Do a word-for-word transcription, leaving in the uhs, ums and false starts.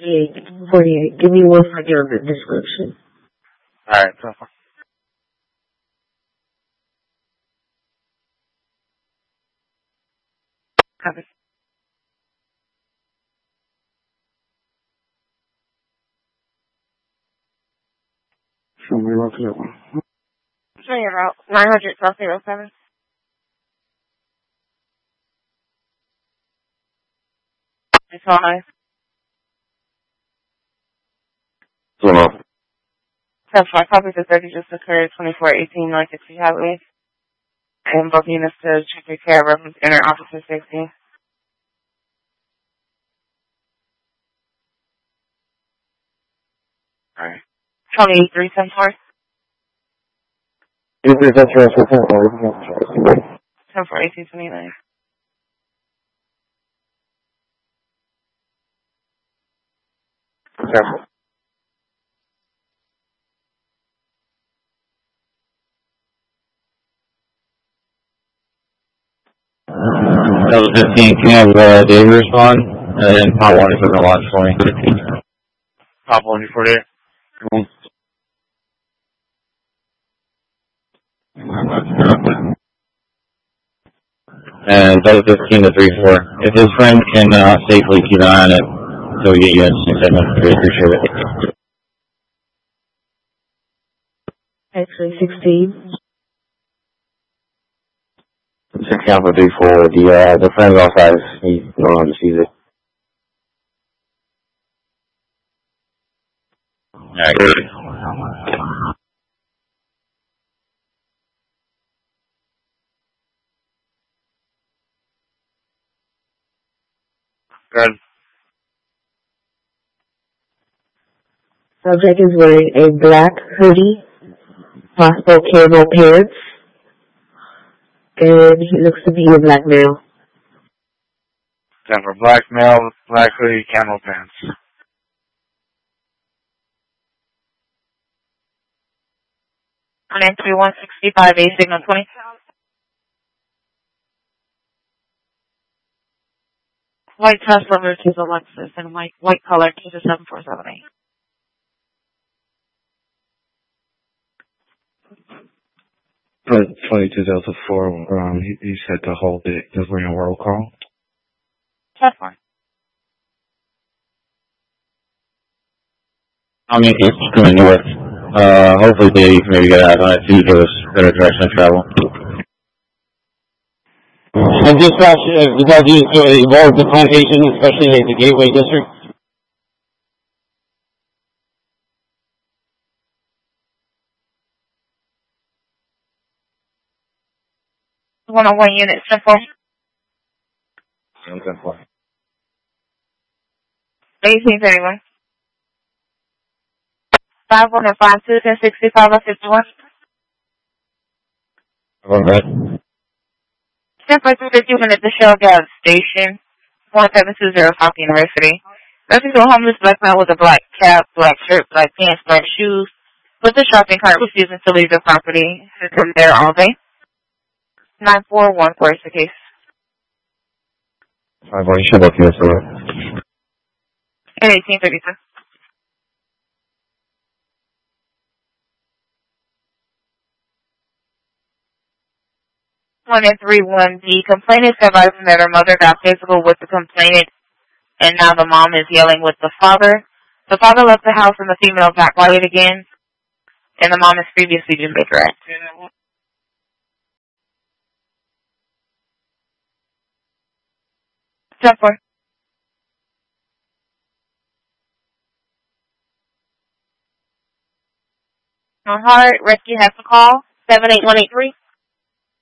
forty-eight. forty-eight. Give me one second on the description. Alright, so far. Copy. Show me route to that one. Show your route. nine hundred South zero seven. It's all nice. What's going on? ten four. Copy the thirty just occurred. twenty-four eighteen North sixty Highway. And both units to check your care reference inner officer safety. Alright. twenty-three ten four. Is this a transfer point or is it a transfer? ten four eighteen twenty-nine. Careful. That was fifteen. Can you have uh, Dave respond? And then pop one for the launch for me. Pop one before there. And that was fifteen to three four. If his friend can uh, safely keep an eye on it, he'll get you in six seconds. Really appreciate it. Actually, sixteen. Six Alpha three four. The uh, the friend's outside. He no longer sees it. Alright, good. Good. Subject is wearing a black hoodie, possible camo pants, and he looks to be a black male. Denver, black male, black hoodie, camel pants. nine three one sixty-five A signal twenty. White Tesla versus a Lexus and white white color to the seven four seven eight. twenty-two Delta four, um, he, he said to hold it. Just ring a roll call. ten four. I mean, it's going north. Uh, hopefully they maybe get out on it to give us better direction of travel. And dispatch, uh, does that use to evolve the plantation, especially the Gateway District? one oh one unit, simple. Simple. eighteen thirty-one. five one and five two, ten sixty-five and fifty-one. Alright. ten five two fifty-one at the Shell gas station. one seven two zero South University. Reference to a homeless black man with a black cap, black shirt, black pants, black shoes, with a shopping cart, refusing to leave the property. Has been there all day. nine four one four is the case. Five one, you should look here, sir. And eighteen thirty-two. One and three one. The complainant is advising that her mother got physical with the complainant, and now the mom is yelling with the father. The father left the house and the female got quiet again, and the mom has previously been bigger at. ten four. On heart, rescue has to call seven eight one eight three.